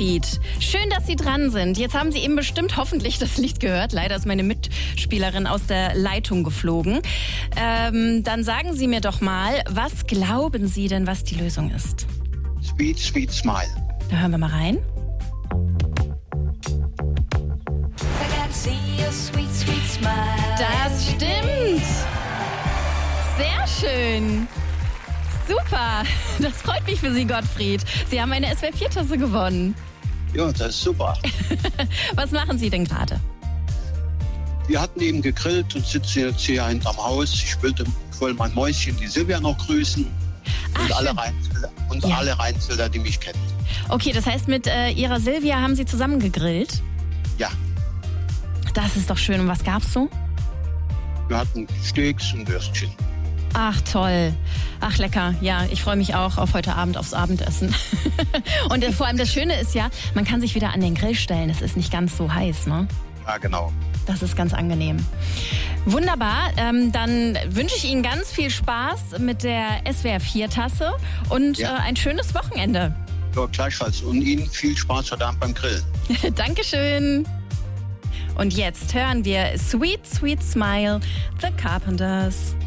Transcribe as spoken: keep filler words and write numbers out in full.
Gottfried, schön, dass Sie dran sind. Jetzt haben Sie eben bestimmt hoffentlich das Lied gehört. Leider ist meine Mitspielerin aus der Leitung geflogen. Ähm, dann sagen Sie mir doch mal, was glauben Sie denn, was die Lösung ist? Sweet, sweet smile. Da hören wir mal rein. Das stimmt. Sehr schön. Super. Das freut mich für Sie, Gottfried. Sie haben eine S W R vier Tasse gewonnen. Ja, das ist super. Was machen Sie denn gerade? Wir hatten eben gegrillt und sitzen jetzt hier hinterm Haus. Ich wollte voll mein Mäuschen, die Silvia, noch grüßen. Ach, und alle, schön. Rheinfelder, und Ja. alle Rheinfelder, die mich kennen. Okay, das heißt, mit äh, Ihrer Silvia haben Sie zusammen gegrillt? Ja, Das ist doch schön. Und was gab's so? wir hatten Steaks und Würstchen. Ach, toll. Ach, lecker. Ja, ich freue mich auch auf heute Abend, aufs Abendessen. Und äh, vor allem das Schöne ist ja, man kann sich wieder an den Grill stellen. Es ist nicht ganz so heiß, ne? Ja, genau. Das ist ganz angenehm. Wunderbar. Ähm, dann wünsche ich Ihnen ganz viel Spaß mit der S W R vier Tasse und Ja. äh, ein schönes Wochenende. Ja, gleichfalls. Und Ihnen viel Spaß heute Abend beim Grillen. Dankeschön. Und jetzt hören wir Sweet, Sweet Smile, The Carpenters.